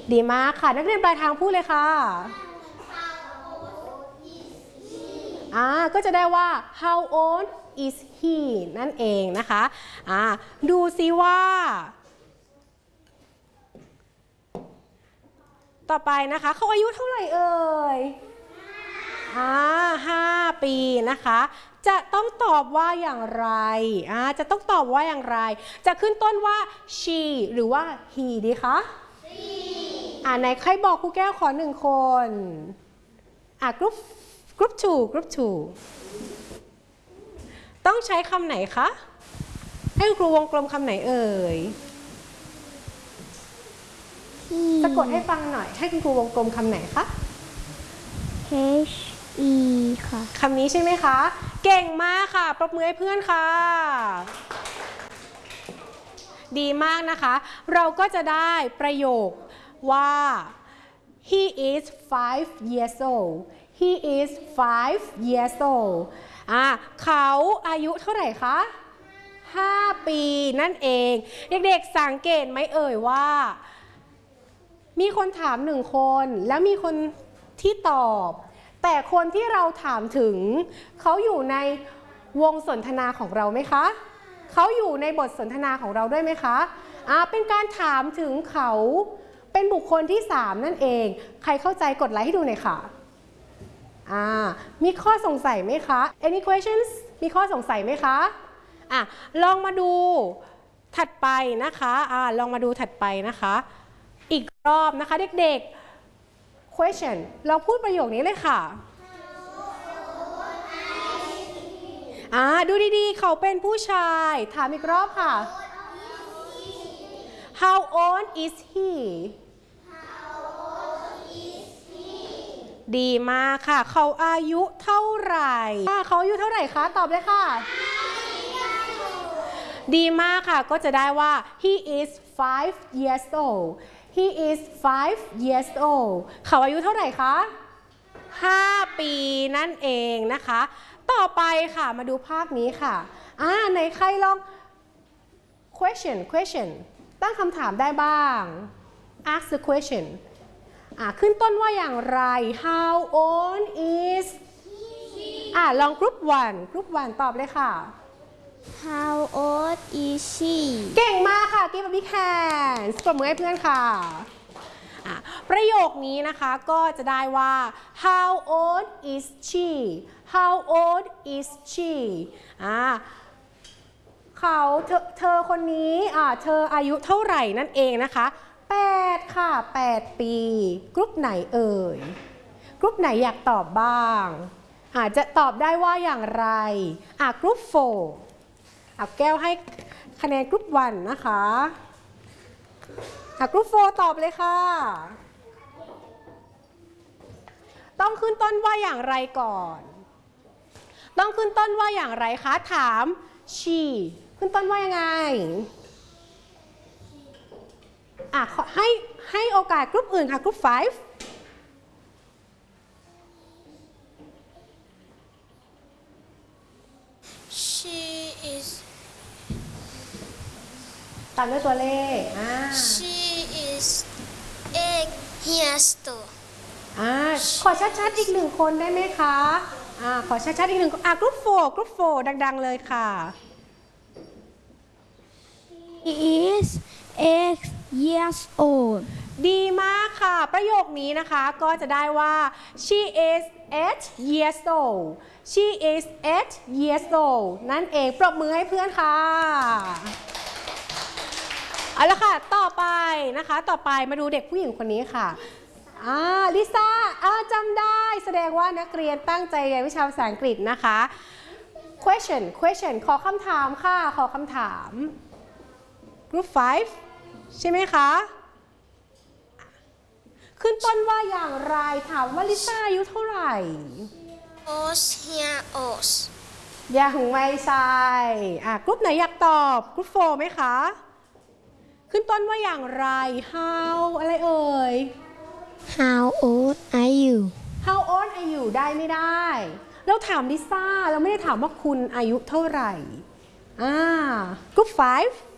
ดีมากค่ะนักเรียนปลายทางพูดเลยค่ะก็จะได้ว่า how old is he นั่นเองนะคะดูซิว่าต่อไปนะคะเขาอายุเท่าไหร่เอ่ย5 ปีนะคะจะต้องตอบว่าอย่างไรจะต้องตอบว่าอย่างไรจะขึ้นต้นว่า she หรือว่า he ดีคะไหนใครบอกครูแก้วขอ1 คนgroup 2ต้องใช้คำไหนคะให้ครูวงกลมคำไหนเอ่ยสะกดให้ฟังหน่อยให้คุณครูวงกลมคำไหนคะ H E ค่ะคำนี้ใช่ไหมคะเก่งมากค่ะปรบมือให้เพื่อนค่ะดีมากนะคะเราก็จะได้ประโยคว่า he is 5 years old he is 5 years oldเขาอายุเท่าไหร่คะ5 ปีนั่นเองเด็กๆสังเกตไหมเอ่ยว่ามีคนถาม1 คนแล้วมีคนที่ตอบแต่คนที่เราถามถึงเขาอยู่ในวงสนทนาของเราไหมคะเขาอยู่ในบทสนทนาของเราด้วยไหมคะเป็นการถามถึงเขาเป็นบุคคลที่3นั่นเองใครเข้าใจกดไลค์ให้ดูหน่อยค่ะมีข้อสงสัยไหมคะ Any questions มีข้อสงสัยไหมคะลองมาดูถัดไปนะคะลองมาดูถัดไปนะคะอีกรอบนะคะเด็กๆ question เราพูดประโยคนี้เลยค่ะดูดีๆเขาเป็นผู้ชายถามอีกรอบค่ะ How old is he ดีมากค่ะเขาอายุเท่าไหร่เขาอายุเท่าไหร่คะตอบเลยค่ะดีมากค่ะก็จะได้ว่า he is 5 years old he is 5 years old เขาอายุเท่าไหร่คะ5 ปีนั่นเองนะคะต่อไปค่ะมาดูภาพนี้ค่ะไหนใครลอง question ตั้งคำถามได้บ้าง ask the question ขึ้นต้นว่าอย่างไร how old is ลอง group 1 ตอบเลยค่ะ How old is she เก่งมากค่ะ give a big hand ปรบมือให้เพื่อนค่ะประโยคนี้นะคะก็จะได้ว่า how old is she how old is she เธอคนนี้เธออายุเท่าไหร่นั่นเองนะคะ8ค่ะ8 ปีกรุ๊ปไหนเอ่ยกรุ๊ปไหนอยากตอบบ้างจะตอบได้ว่าอย่างไรกรุ๊ป4แก้วให้คะแนนกรุ๊ป1นะคะกรุ๊ป4ตอบเลยค่ะต้องขึ้นต้นว่าอย่างไรก่อนต้องขึ้นต้นว่าอย่างไรคะถาม she ขึ้นต้นว่ายังไงให้โอกาสกรุ๊ปอื่นค่ะกรุ๊ป5ตามด้วยตัวเลข She is 8 years old ขอชัดๆอีก1 คนได้ไหมคะขอชัดๆอีก1 คนกรุ๊ป4ดังๆเลยค่ะ She is 8 years old ดีมากค่ะประโยคนี้นะคะก็จะได้ว่า she is 8 years old she is 8 years old นั่นเองปรบมือให้เพื่อนค่ะเอาละค่ะต่อไปมาดูเด็กผู้หญิงคนนี้ค่ะลิซ่าจำได้แสดงว่านักเรียนตั้งใจเรียนวิชาภาษาอังกฤษนะคะ question ขอคำถามค่ะขอคำถาม group 5ใช่ไหมคะขึ้นต้นว่าอย่างไรถามว่าลิซ่าอายุเท่าไหร่ยังไม่ใช่กรุ๊ปไหนอยากตอบกรุ๊ป4ไหมคะขึ้นต้นว่าอย่างไร how อะไรเอ่ย How old are you How old are you ได้ไม่ได้เราถามลิซ่าเราไม่ได้ถามว่าคุณอายุเท่าไหร่กรุ๊ป5